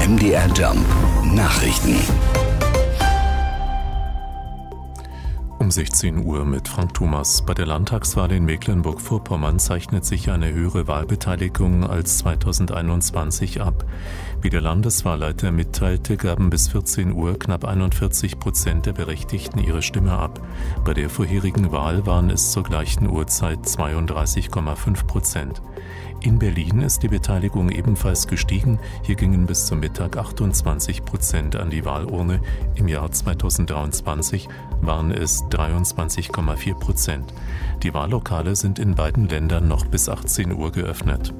MDR Jump Nachrichten. Um 16 Uhr mit Frank Thomas. Bei der Landtagswahl in Mecklenburg-Vorpommern zeichnet sich eine höhere Wahlbeteiligung als 2021 ab. Wie der Landeswahlleiter mitteilte, gaben bis 14 Uhr knapp 41% der Berechtigten ihre Stimme ab. Bei der vorherigen Wahl waren es zur gleichen Uhrzeit 32,5%. In Berlin ist die Beteiligung ebenfalls gestiegen. Hier gingen bis zum Mittag 28% an die Wahlurne. Im Jahr 2023 waren es 23,4%. Die Wahllokale sind in beiden Ländern noch bis 18 Uhr geöffnet.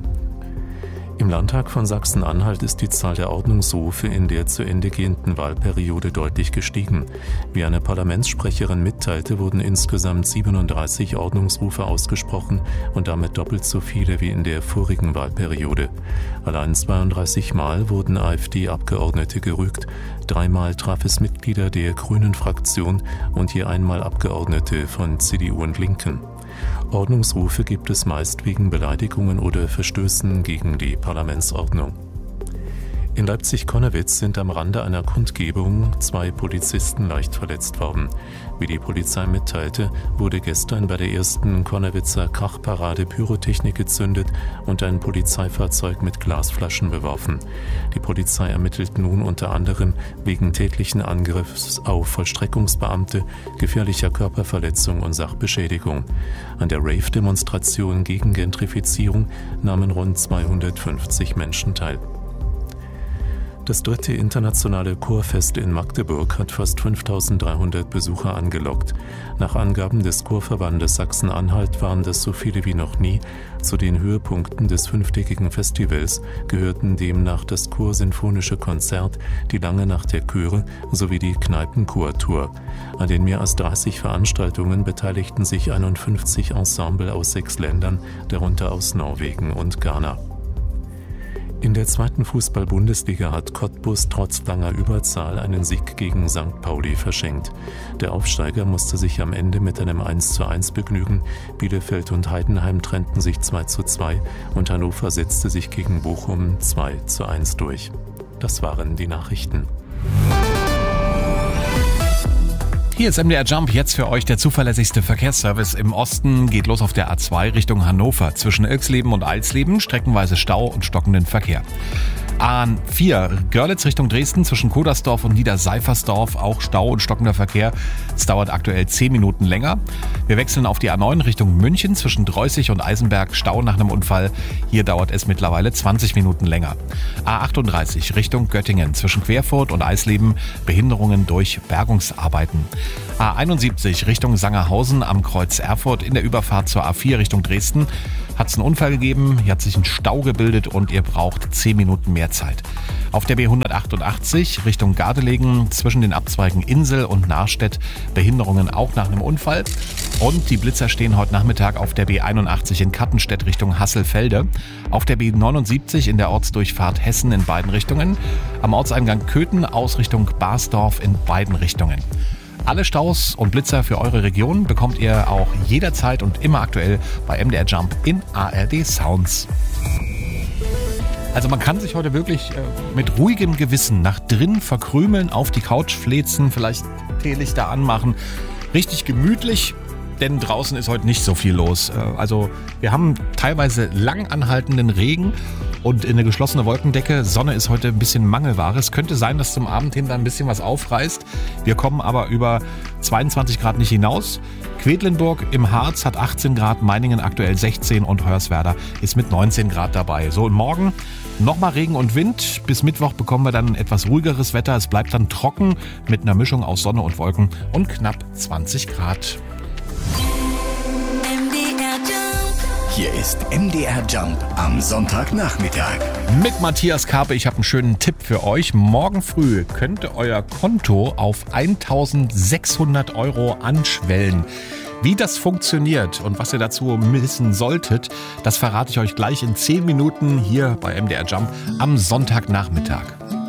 Im Landtag von Sachsen-Anhalt ist die Zahl der Ordnungsrufe in der zu Ende gehenden Wahlperiode deutlich gestiegen. Wie eine Parlamentssprecherin mitteilte, wurden insgesamt 37 Ordnungsrufe ausgesprochen und damit doppelt so viele wie in der vorigen Wahlperiode. Allein 32 Mal wurden AfD-Abgeordnete gerügt, 3 Mal traf es Mitglieder der Grünen-Fraktion und je einmal Abgeordnete von CDU und Linken. Ordnungsrufe gibt es meist wegen Beleidigungen oder Verstößen gegen die Parlamentsordnung. In Leipzig-Connewitz sind am Rande einer Kundgebung 2 Polizisten leicht verletzt worden. Wie die Polizei mitteilte, wurde gestern bei der ersten Connewitzer Krachparade Pyrotechnik gezündet und ein Polizeifahrzeug mit Glasflaschen beworfen. Die Polizei ermittelt nun unter anderem wegen tätlichen Angriffs auf Vollstreckungsbeamte, gefährlicher Körperverletzung und Sachbeschädigung. An der Rave-Demonstration gegen Gentrifizierung nahmen rund 250 Menschen teil. Das 3. internationale Chorfest in Magdeburg hat fast 5.300 Besucher angelockt. Nach Angaben des Chorverbandes Sachsen-Anhalt waren das so viele wie noch nie. Zu den Höhepunkten des 5-tägigen Festivals gehörten demnach das Chorsinfonische Konzert, die Lange Nacht der Chöre sowie die Kneipenchortour. An den mehr als 30 Veranstaltungen beteiligten sich 51 Ensemble aus 6 Ländern, darunter aus Norwegen und Ghana. In der 2. Fußball-Bundesliga hat Cottbus trotz langer Überzahl einen Sieg gegen St. Pauli verschenkt. Der Aufsteiger musste sich am Ende mit einem 1:1 begnügen. Bielefeld und Heidenheim trennten sich 2:2 und Hannover setzte sich gegen Bochum 2:1 durch. Das waren die Nachrichten. Hier ist MDR Jump, jetzt für euch der zuverlässigste Verkehrsservice im Osten. Geht los auf der A2 Richtung Hannover. Zwischen Ilksleben und Alsleben streckenweise Stau und stockenden Verkehr. A4 Görlitz Richtung Dresden zwischen Kodersdorf und Niederseifersdorf auch Stau und stockender Verkehr. Es dauert aktuell 10 Minuten länger. Wir wechseln auf die A9 Richtung München zwischen Dreußig und Eisenberg. Stau nach einem Unfall. Hier dauert es mittlerweile 20 Minuten länger. A38 Richtung Göttingen zwischen Querfurt und Eisleben. Behinderungen durch Bergungsarbeiten. A71 Richtung Sangerhausen am Kreuz Erfurt in der Überfahrt zur A4 Richtung Dresden. Hat es einen Unfall gegeben, hier hat sich ein Stau gebildet und ihr braucht 10 Minuten mehr Zeit. Auf der B188 Richtung Gardelegen zwischen den Abzweigen Insel und Narstedt Behinderungen auch nach einem Unfall. Und die Blitzer stehen heute Nachmittag auf der B81 in Kattenstedt Richtung Hasselfelde. Auf der B79 in der Ortsdurchfahrt Hessen in beiden Richtungen. Am Ortseingang Köthen aus Richtung Basdorf in beiden Richtungen. Alle Staus und Blitzer für eure Region bekommt ihr auch jederzeit und immer aktuell bei MDR Jump in ARD Sounds. Also man kann sich heute wirklich mit ruhigem Gewissen nach drin verkrümeln, auf die Couch fläzen, vielleicht Teelichter anmachen. Richtig gemütlich, denn draußen ist heute nicht so viel los. Also wir haben teilweise lang anhaltenden Regen und eine geschlossene Wolkendecke. Sonne ist heute ein bisschen Mangelware. Es könnte sein, dass zum Abend hin da ein bisschen was aufreißt. Wir kommen aber über 22 Grad nicht hinaus. Quedlinburg im Harz hat 18 Grad, Meiningen aktuell 16 und Hoyerswerda ist mit 19 Grad dabei. So, und morgen nochmal Regen und Wind. Bis Mittwoch bekommen wir dann etwas ruhigeres Wetter. Es bleibt dann trocken mit einer Mischung aus Sonne und Wolken und knapp 20 Grad. Hier ist MDR Jump am Sonntagnachmittag. Mit Matthias Karpe, ich habe einen schönen Tipp für euch. Morgen früh könnte euer Konto auf 1.600 € anschwellen. Wie das funktioniert und was ihr dazu wissen solltet, das verrate ich euch gleich in 10 Minuten hier bei MDR Jump am Sonntagnachmittag.